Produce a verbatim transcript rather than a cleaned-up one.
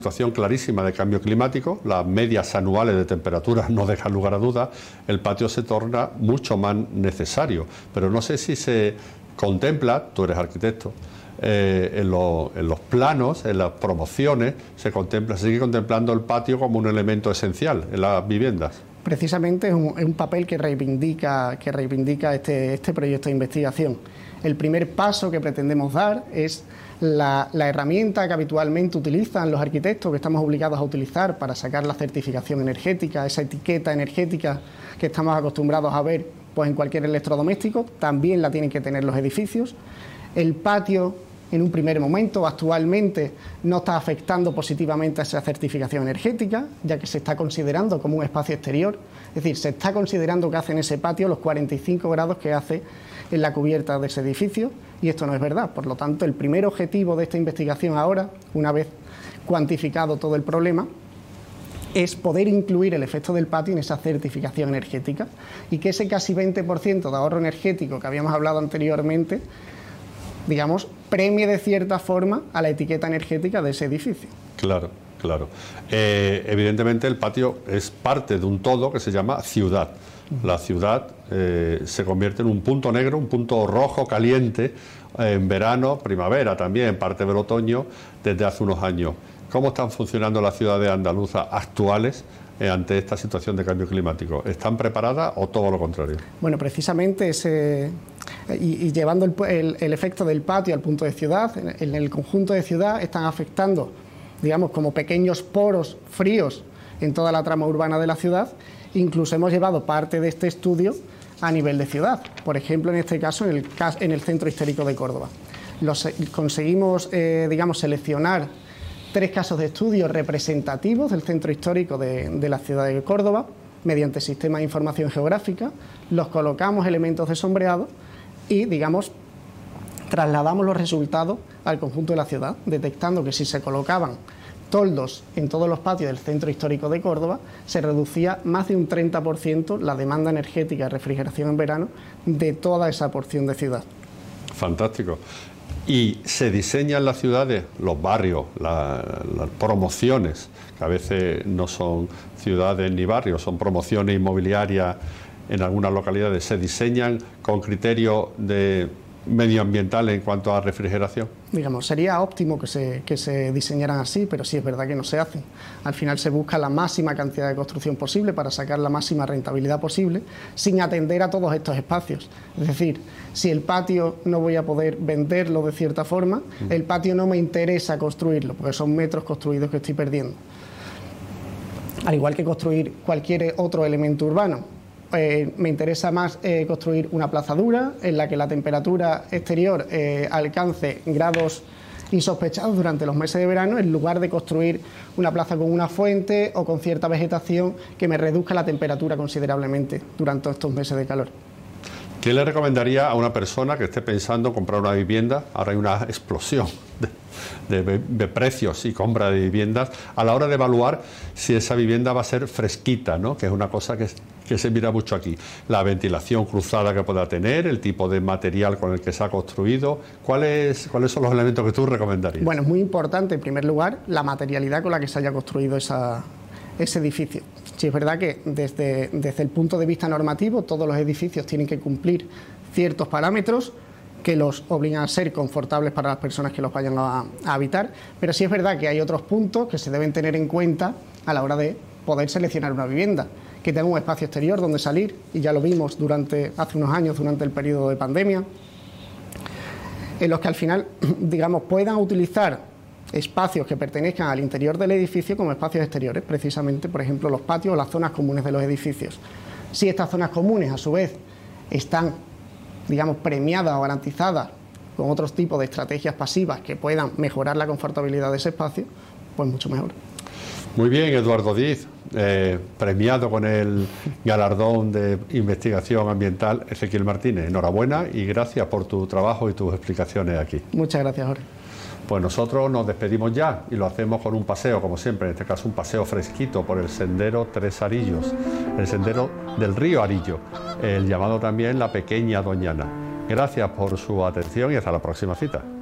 Situación clarísima de cambio climático, las medias anuales de temperaturas no dejan lugar a dudas, el patio se torna mucho más necesario, pero no sé si se contempla, tú eres arquitecto, eh, en, lo, en los planos, en las promociones, se contempla, se sigue contemplando el patio como un elemento esencial en las viviendas. Precisamente es un, es un papel que reivindica, que reivindica este, este proyecto de investigación. El primer paso que pretendemos dar es la, la herramienta que habitualmente utilizan los arquitectos, que estamos obligados a utilizar para sacar la certificación energética, esa etiqueta energética que estamos acostumbrados a ver pues, en cualquier electrodoméstico, también la tienen que tener los edificios. El patio, en un primer momento, actualmente no está afectando positivamente a esa certificación energética, ya que se está considerando como un espacio exterior, es decir, se está considerando que hace en ese patio los cuarenta y cinco grados que hace en la cubierta de ese edificio, y esto no es verdad. Por lo tanto, el primer objetivo de esta investigación ahora, una vez cuantificado todo el problema, es poder incluir el efecto del patio en esa certificación energética y que ese casi veinte por ciento de ahorro energético que habíamos hablado anteriormente, digamos, premie de cierta forma a la etiqueta energética de ese edificio. Claro, claro. Eh, evidentemente el patio es parte de un todo que se llama ciudad. La ciudad eh, se convierte en un punto negro, un punto rojo caliente eh, en verano, primavera también, parte del otoño, desde hace unos años. ¿Cómo están funcionando las ciudades andaluzas actuales eh, ante esta situación de cambio climático? ¿Están preparadas o todo lo contrario? Bueno, precisamente ese... Y, y llevando el, el, el efecto del patio al punto de ciudad, en, en el conjunto de ciudad están afectando, digamos, como pequeños poros fríos en toda la trama urbana de la ciudad. Incluso hemos llevado parte de este estudio a nivel de ciudad, por ejemplo, en este caso, en el, en el centro histórico de Córdoba. Los, conseguimos, eh, digamos, seleccionar tres casos de estudio representativos del centro histórico de, de la ciudad de Córdoba, mediante sistemas de información geográfica, los colocamos elementos de sombreado y, digamos, trasladamos los resultados al conjunto de la ciudad, detectando que si se colocaban toldos en todos los patios del centro histórico de Córdoba, se reducía más de un treinta por ciento la demanda energética de refrigeración en verano de toda esa porción de ciudad. Fantástico. Y se diseñan las ciudades, los barrios, la, las promociones, que a veces no son ciudades ni barrios, son promociones inmobiliarias en algunas localidades, se diseñan con criterios de medioambientales en cuanto a refrigeración. Digamos, sería óptimo que se, que se diseñaran así, pero sí es verdad que no se hacen. Al final se busca la máxima cantidad de construcción posible para sacar la máxima rentabilidad posible, sin atender a todos estos espacios. Es decir, si el patio no voy a poder venderlo de cierta forma, mm. el patio no me interesa construirlo, porque son metros construidos que estoy perdiendo. Al igual que construir cualquier otro elemento urbano. Eh, me interesa más eh, construir una plaza dura en la que la temperatura exterior eh, alcance grados insospechados durante los meses de verano, en lugar de construir una plaza con una fuente o con cierta vegetación que me reduzca la temperatura considerablemente durante estos meses de calor. ¿Qué le recomendaría a una persona que esté pensando en comprar una vivienda? Ahora hay una explosión de, de, de precios y compra de viviendas, a la hora de evaluar si esa vivienda va a ser fresquita, ¿no? Que es una cosa que, que se mira mucho aquí. La ventilación cruzada que pueda tener, el tipo de material con el que se ha construido. ¿Cuáles, cuáles son los elementos que tú recomendarías? Bueno, es muy importante, en primer lugar, la materialidad con la que se haya construido esa, ese edificio. Sí, es verdad que desde, desde el punto de vista normativo todos los edificios tienen que cumplir ciertos parámetros que los obligan a ser confortables para las personas que los vayan a, a habitar, pero sí es verdad que hay otros puntos que se deben tener en cuenta a la hora de poder seleccionar una vivienda, que tenga un espacio exterior donde salir, y ya lo vimos durante, hace unos años durante el periodo de pandemia, en los que al final, digamos, puedan utilizar espacios que pertenezcan al interior del edificio como espacios exteriores, precisamente, por ejemplo, los patios o las zonas comunes de los edificios. Si estas zonas comunes, a su vez, están, digamos, premiadas o garantizadas con otros tipos de estrategias pasivas que puedan mejorar la confortabilidad de ese espacio, pues mucho mejor. Muy bien, Eduardo Diz, eh, premiado con el galardón de investigación ambiental Ezequiel Martínez. Enhorabuena y gracias por tu trabajo y tus explicaciones aquí. Muchas gracias, Jorge. Pues nosotros nos despedimos ya y lo hacemos con un paseo, como siempre, en este caso un paseo fresquito por el sendero Tres Arillos, el sendero del río Arillo, el llamado también la Pequeña Doñana. Gracias por su atención y hasta la próxima cita.